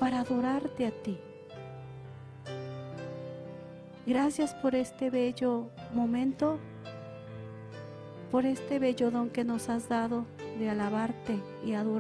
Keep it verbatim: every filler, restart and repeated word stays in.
para adorarte a ti. Gracias por este bello momento, por este bello don que nos has dado de alabarte y adorarte.